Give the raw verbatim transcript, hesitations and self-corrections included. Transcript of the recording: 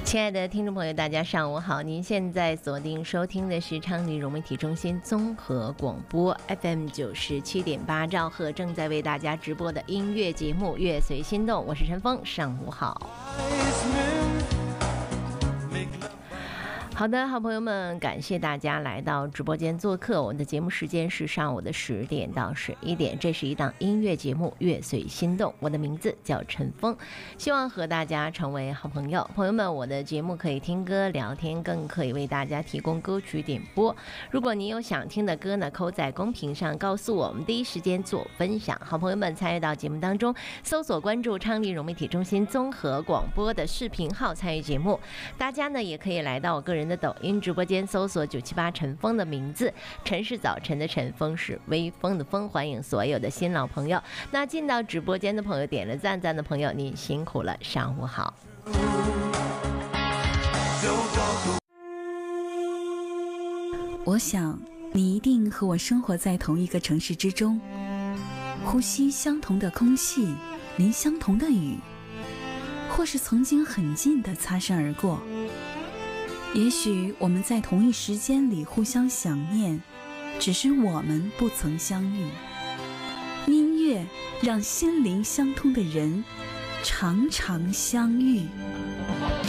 亲爱的听众朋友，大家上午好！您现在锁定收听的是昌黎融媒体中心综合广播 F M 九十七点八兆赫，正在为大家直播的音乐节目《乐随心动》，我是陈峰，上午好。好的，好朋友们，感谢大家来到直播间做客。我们的节目时间是上午的十点到十一点，这是一档音乐节目《乐随心动》，我的名字叫陈峰，希望和大家成为好朋友。朋友们，我的节目可以听歌聊天，更可以为大家提供歌曲点播。如果您有想听的歌呢，扣在公屏上告诉我，我们第一时间做分享。好朋友们参与到节目当中，搜索关注昌黎融媒体中心综合广播的视频号参与节目。大家呢也可以来到我个人的抖音直播间搜索九七八陈峰的名字，陈是早晨的陈，峰是微风的风，欢迎所有的新老朋友。那进到直播间的朋友，点了赞赞的朋友，你辛苦了，上午好。 我想你一定和我生活在同一个城市之中，呼吸相同的空气，淋相同的雨，或是曾经很近的擦身而过。也许我们在同一时间里互相想念，只是我们不曾相遇。音乐让心灵相通的人常常相遇。